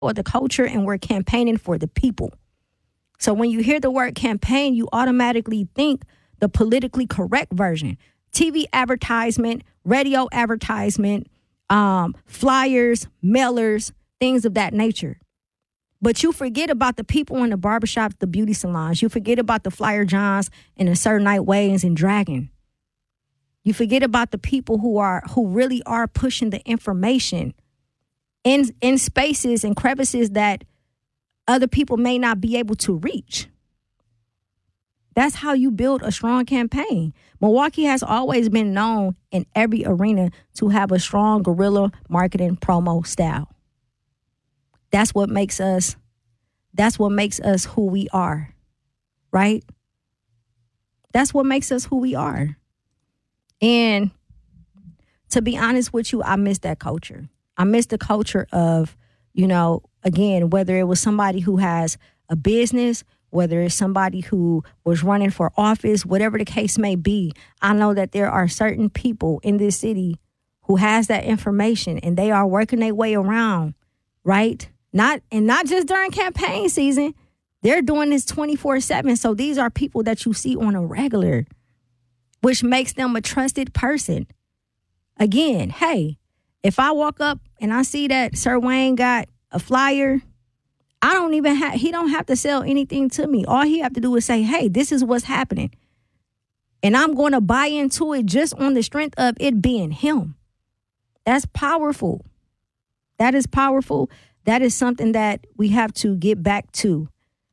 or the culture, and we're campaigning for the people. So when you hear the word campaign, you automatically think the politically correct version. TV advertisement, radio advertisement, flyers, mailers, things of that nature. But you forget about the people in the barbershops, the beauty salons. You forget about the Flyer Johns and the Sir Night Ways and Dragon. You forget about the people who really are pushing the information in spaces and crevices that other people may not be able to reach. That's how you build a strong campaign. Milwaukee has always been known in every arena to have a strong guerrilla marketing promo style. That's what makes us who we are, right? That's what makes us who we are. And to be honest with you, I miss that culture. I miss the culture of, again, whether it was somebody who has a business, whether it's somebody who was running for office, whatever the case may be, I know that there are certain people in this city who has that information and they are working their way around, right? Not just during campaign season. They're doing this 24/7. So these are people that you see on a regular, which makes them a trusted person. Again, hey, if I walk up and I see that Sir Wayne got a flyer, he don't have to sell anything to me. All he have to do is say, hey, this is what's happening. And I'm going to buy into it just on the strength of it being him. That's powerful. That is powerful. That is something that we have to get back to.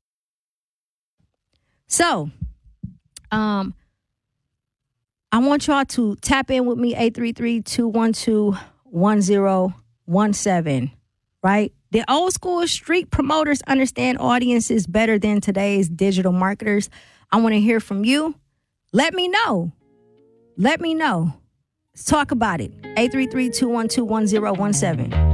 So, I want y'all to tap in with me, 833-212-1017, right? The old school street promoters understand audiences better than today's digital marketers. I want to hear from you. Let me know. Let's talk about it. 833-212-1017.